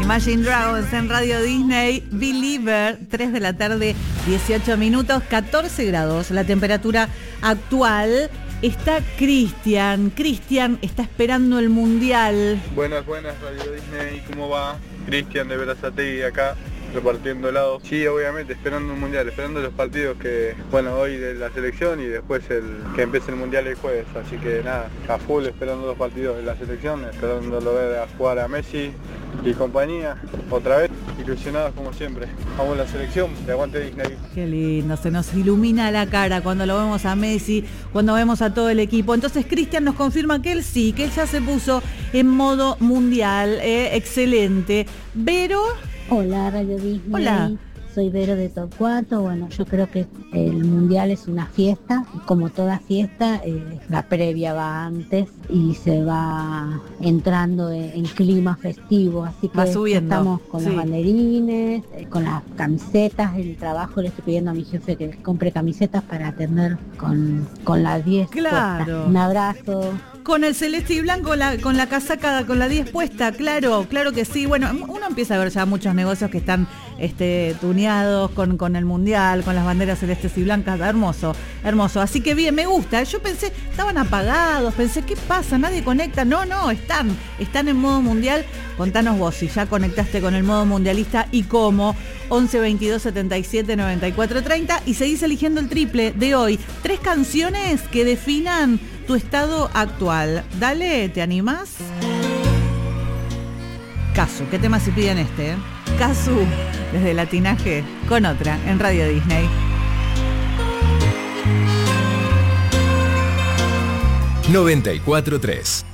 Imagine Dragons en Radio Disney, Believer, 3 de la tarde, 18 minutos, 14 grados, la temperatura actual. Está Cristian está esperando el Mundial. Buenas, Radio Disney, ¿cómo va? Cristian de Berazategui acá, repartiendo helados. Sí, obviamente, esperando un Mundial, esperando los partidos que, hoy de la selección y después que empiece el Mundial el jueves. Así que nada, a full esperando los partidos de la selección, esperándolo ver a jugar a Messi y compañía, otra vez, ilusionados como siempre. Vamos a la selección, de aguante Disney. Qué lindo, se nos ilumina la cara cuando lo vemos a Messi, cuando vemos a todo el equipo. Entonces Cristian nos confirma que él sí, que él ya se puso en modo mundial, excelente. Vero. Hola, Radio Disney. Hola. Soy Vero de Torcuato. Bueno, yo creo que el Mundial es una fiesta. Como toda fiesta, la previa va antes y se va entrando en clima festivo. Así que estamos con los banderines, con las camisetas. El trabajo le estoy pidiendo a mi jefe que compre camisetas para atender con las 10 Claro. puestas. Un abrazo. Con el celeste y blanco, con la casaca, con la 10 puesta, claro que sí. Bueno, uno empieza a ver ya muchos negocios que están tuneados con el Mundial, con las banderas celestes y blancas. Hermoso. Así que bien, me gusta. Yo pensé, estaban apagados, pensé, ¿qué pasa? Nadie conecta. No, están en modo mundial. Contanos vos si ya conectaste con el modo mundialista y cómo. 11 22 77 94 30 y seguís eligiendo el triple de hoy. 3 canciones que definan tu estado actual. Dale, ¿te animás? Casu, ¿qué tema se piden Casu, desde Latinaje, con otra, en Radio Disney. 94.3